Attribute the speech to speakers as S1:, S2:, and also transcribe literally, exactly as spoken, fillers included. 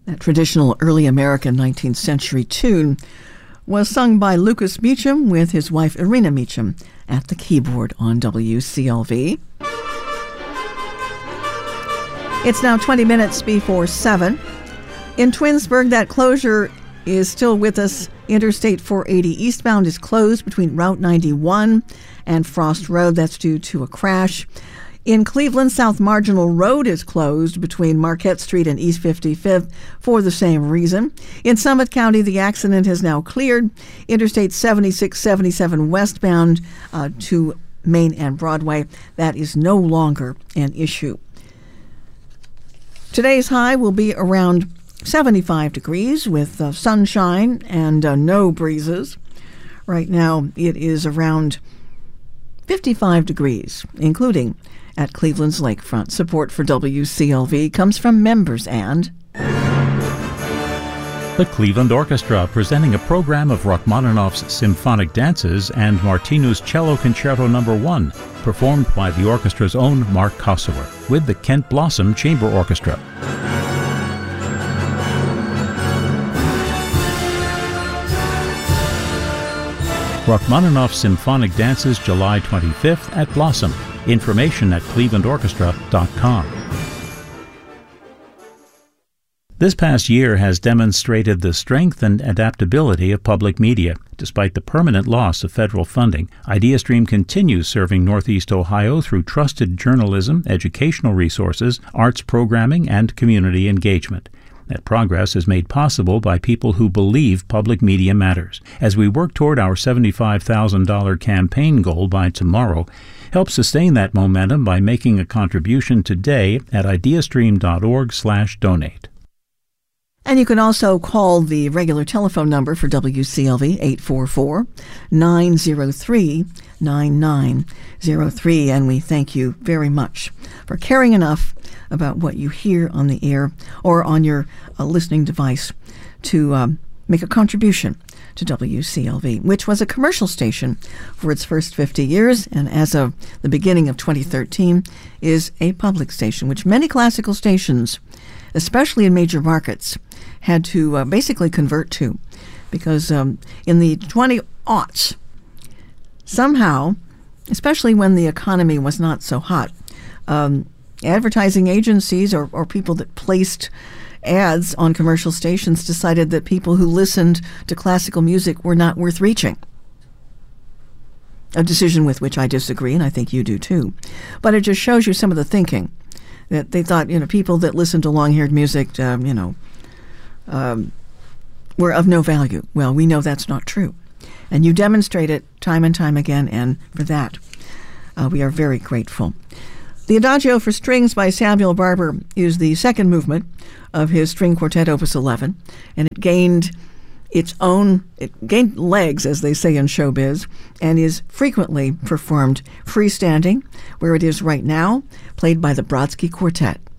S1: That traditional early American nineteenth century tune was sung by Lucas Meacham with his wife Irina Meacham at the keyboard on W C L V. It's now twenty minutes before seven. In Twinsburg, that closure is still with us. Interstate four eighty eastbound is closed between Route ninety-one and Frost Road. That's due to a crash. In Cleveland, South Marginal Road is closed between Marquette Street and East fifty-fifth for the same reason. In Summit County, the accident has now cleared. Interstate seventy-six seventy-seven westbound uh, to Main and Broadway, that is no longer an issue. Today's high will be around seventy-five degrees with uh, sunshine and uh, no breezes. Right now, it is around fifty-five degrees, including at Cleveland's lakefront. Support for W C L V comes from members and
S2: the Cleveland Orchestra, presenting a program of Rachmaninoff's symphonic dances and Martinu's Cello Concerto Number One, performed by the orchestra's own Mark Kosower with the Kent Blossom Chamber Orchestra. Rachmaninoff's Symphonic Dances, July twenty-fifth at Blossom. Information at cleveland orchestra dot com. This past year has demonstrated the strength and adaptability of public media. Despite the permanent loss of federal funding, IdeaStream continues serving Northeast Ohio through trusted journalism, educational resources, arts programming, and community engagement. That progress is made possible by people who believe public media matters. As we work toward our seventy-five thousand dollars campaign goal by tomorrow, help sustain that momentum by making a contribution today at ideastream dot org slash donate.
S1: And you can also call the regular telephone number for W C L V, eight four four, nine zero three, nine nine zero three. And we thank you very much for caring enough about what you hear on the air or on your uh, listening device to um, make a contribution to W C L V, which was a commercial station for its first fifty years, and as of the beginning of twenty thirteen is a public station, which many classical stations, especially in major markets, had to uh, basically convert to, because um, in the twenty aughts, somehow, especially when the economy was not so hot, um, advertising agencies or, or people that placed ads on commercial stations decided that people who listened to classical music were not worth reaching. A decision with which I disagree, and I think you do too. But it just shows you some of the thinking. That they thought, you know, people that listened to long-haired music, um, you know, um, were of no value. Well, we know that's not true. And you demonstrate it time and time again, and for that, uh, we are very grateful. The Adagio for Strings by Samuel Barber is the second movement of his string quartet, Opus eleven, and it gained its own, it gained legs, as they say in showbiz, and is frequently performed freestanding, where it is right now, played by the Brodsky Quartet.